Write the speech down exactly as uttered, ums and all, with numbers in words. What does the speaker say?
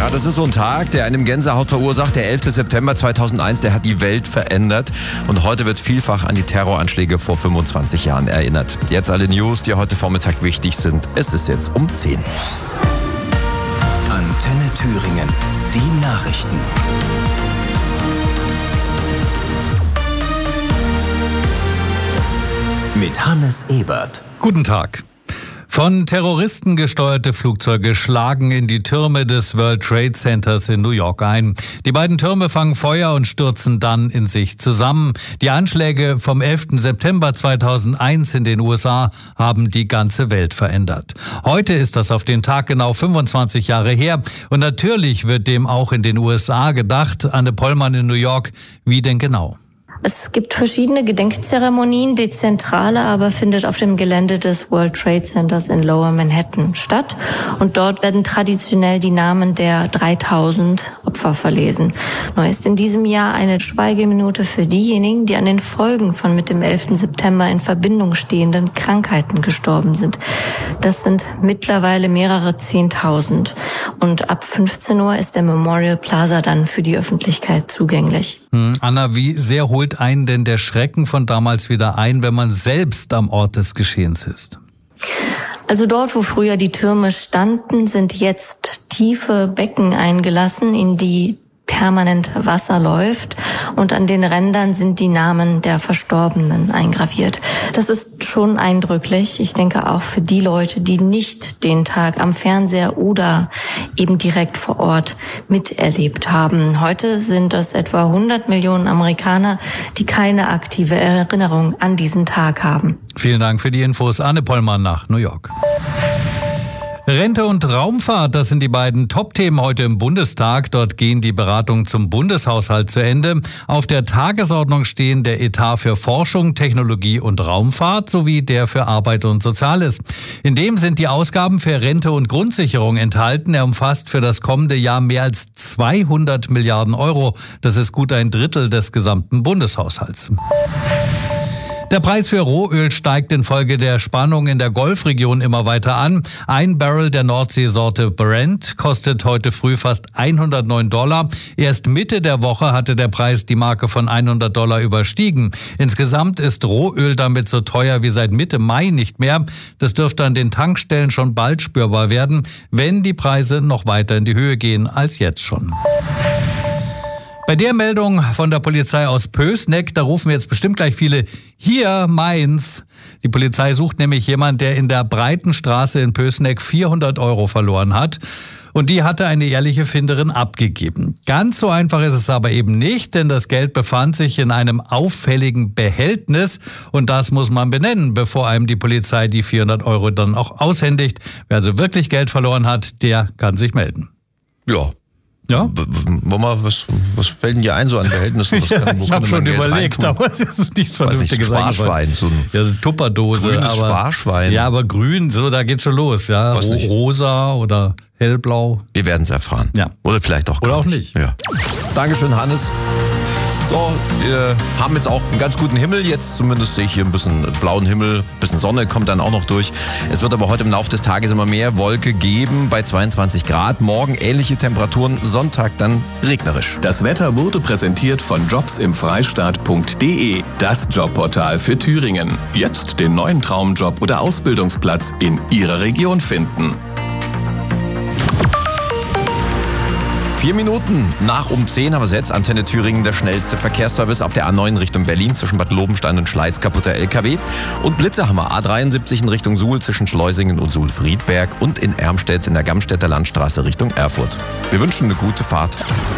Ja, das ist so ein Tag, der einem Gänsehaut verursacht. Der elfte September zweitausendeins, der hat die Welt verändert. Und heute wird vielfach an die Terroranschläge vor fünfundzwanzig Jahren erinnert. Jetzt alle News, die heute Vormittag wichtig sind. Es ist jetzt um zehn. Antenne Thüringen, die Nachrichten. Mit Hannes Ebert. Guten Tag. Von Terroristen gesteuerte Flugzeuge schlagen in die Türme des World Trade Centers in New York ein. Die beiden Türme fangen Feuer und stürzen dann in sich zusammen. Die Anschläge vom elften September zweitausendeins in den U S A haben die ganze Welt verändert. Heute ist das auf den Tag genau fünfundzwanzig Jahre her. Und natürlich wird dem auch in den U S A gedacht. Anne Pollmann in New York. Wie denn genau? Es gibt verschiedene Gedenkzeremonien. Die zentrale aber findet auf dem Gelände des World Trade Centers in Lower Manhattan statt. Und dort werden traditionell die Namen der dreitausend Opfer verlesen. Nur ist in diesem Jahr eine Schweigeminute für diejenigen, die an den Folgen von mit dem elften September in Verbindung stehenden Krankheiten gestorben sind. Das sind mittlerweile mehrere Zehntausend. Und ab fünfzehn Uhr ist der Memorial Plaza dann für die Öffentlichkeit zugänglich. Hm, Anna, wie sehr holt einen denn der Schrecken von damals wieder ein, wenn man selbst am Ort des Geschehens ist? Also dort, wo früher die Türme standen, sind jetzt tiefe Becken eingelassen, in die permanent Wasser läuft, und an den Rändern sind die Namen der Verstorbenen eingraviert. Das ist schon eindrücklich. Ich denke auch für die Leute, die nicht den Tag am Fernseher oder eben direkt vor Ort miterlebt haben. Heute sind es etwa hundert Millionen Amerikaner, die keine aktive Erinnerung an diesen Tag haben. Vielen Dank für die Infos. Anne Pollmann nach New York. Rente und Raumfahrt, das sind die beiden Top-Themen heute im Bundestag. Dort gehen die Beratungen zum Bundeshaushalt zu Ende. Auf der Tagesordnung stehen der Etat für Forschung, Technologie und Raumfahrt sowie der für Arbeit und Soziales. In dem sind die Ausgaben für Rente und Grundsicherung enthalten. Er umfasst für das kommende Jahr mehr als zweihundert Milliarden Euro. Das ist gut ein Drittel des gesamten Bundeshaushalts. Der Preis für Rohöl steigt infolge der Spannung in der Golfregion immer weiter an. Ein Barrel der Nordseesorte Brent kostet heute früh fast hundertneun Dollar. Erst Mitte der Woche hatte der Preis die Marke von hundert Dollar überstiegen. Insgesamt ist Rohöl damit so teuer wie seit Mitte Mai nicht mehr. Das dürfte an den Tankstellen schon bald spürbar werden, wenn die Preise noch weiter in die Höhe gehen als jetzt schon. Bei der Meldung von der Polizei aus Pößneck, da rufen jetzt bestimmt gleich viele, hier Mainz. Die Polizei sucht nämlich jemanden, der in der Breitenstraße in Pößneck vierhundert Euro verloren hat. Und die hatte eine ehrliche Finderin abgegeben. Ganz so einfach ist es aber eben nicht, denn das Geld befand sich in einem auffälligen Behältnis. Und das muss man benennen, bevor einem die Polizei die vierhundert Euro dann auch aushändigt. Wer also wirklich Geld verloren hat, der kann sich melden. Ja. Ja? Mama, was, was fällt denn dir ein so an Behältnissen? Was kann, wo ich kann habe schon Geld überlegt, reintun? aber es ist nichts Vernünftiges. Sparschwein, so ein, ja, so eine Tupperdose. grünes aber, Sparschwein. Ja, aber grün, so, da geht's schon los. Ja, Was nicht? Rosa oder hellblau. Wir werden es erfahren. Ja. Oder vielleicht auch Oder gar auch nicht. Ja. Dankeschön, Hannes. So, wir haben jetzt auch einen ganz guten Himmel. Jetzt zumindest sehe ich hier ein bisschen blauen Himmel, ein bisschen Sonne kommt dann auch noch durch. Es wird aber heute im Laufe des Tages immer mehr Wolke geben bei zweiundzwanzig Grad. Morgen ähnliche Temperaturen, Sonntag dann regnerisch. Das Wetter wurde präsentiert von jobs im freistaat punkt de, das Jobportal für Thüringen. Jetzt den neuen Traumjob oder Ausbildungsplatz in Ihrer Region finden. Vier Minuten nach um zehn haben wir jetzt Antenne Thüringen, der schnellste Verkehrsservice auf der A neun Richtung Berlin zwischen Bad Lobenstein und Schleiz, kaputter L K W. Und Blitze haben wir A dreiundsiebzig in Richtung Suhl zwischen Schleusingen und Suhl-Friedberg und in Ermstedt in der Gamstädter Landstraße Richtung Erfurt. Wir wünschen eine gute Fahrt.